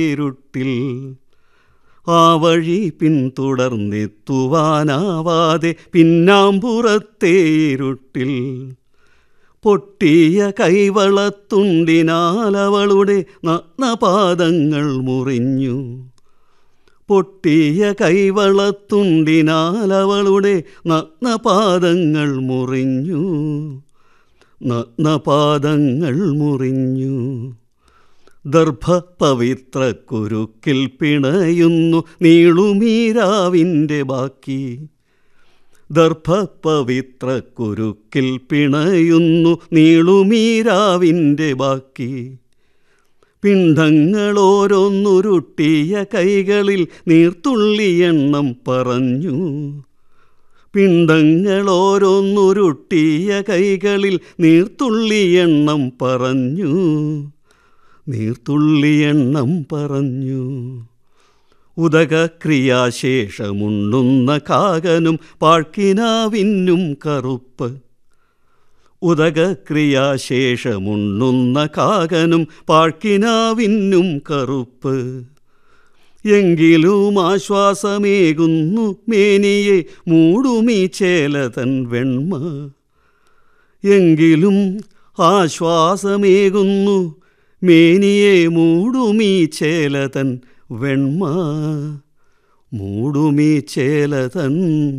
ഇരുട്ടിൽ ആ വഴി പിന്തുടർന്നെത്തുവാനാവാതെ പിന്നാമ്പുറത്തെ ഇരുട്ടിൽ പൊട്ടിയ കൈവളത്തുണ്ടിനാൽ അവളുടെ നഗ്നപാദങ്ങൾ മുറിഞ്ഞു. പൊട്ടിയ കൈവളത്തുണ്ടിനാൽ അവളുടെ നഗ്നപാദങ്ങൾ മുറിഞ്ഞു. നഗ്നപാദങ്ങൾ മുറിഞ്ഞു. ദർഭപവിത്ര കുരുക്കിൽ പിണയുന്നു നീളുമീരാവിൻ്റെ ബാക്കി. ദർഭപവിത്ര കുരുക്കിൽ പിണയുന്നു നീളുമീരാവിൻ്റെ ബാക്കി. പിണ്ഡങ്ങളോരോന്നുരുട്ടിയ കൈകളിൽ നീർത്തുള്ളിയെണ്ണം പറഞ്ഞു. പിണ്ഡങ്ങളോരോന്നുരുട്ടിയ കൈകളിൽ നീർത്തുള്ളിയെണ്ണം പറഞ്ഞു. നീർത്തുള്ളിയെണ്ണം പറഞ്ഞു. ഉദകക്രിയാശേഷമുണ്ണുന്ന കാകനും പാഴ്ക്കിനാവിനും കറുപ്പ്. ഉദകക്രിയാശേഷമുണ്ണുന്ന കാകനും പാഴ്ക്കിനാവിനും കറുപ്പ്. എങ്കിലും ആശ്വാസമേകുന്നു മേനിയെ മൂടുമീ ചേലതൻ വെണ്മ. എങ്കിലും ആശ്വാസമേകുന്നു മേനിയെ മൂടുമീ ചേലതൻ വെണ്മ. മൂടുമീ ചേലതൻ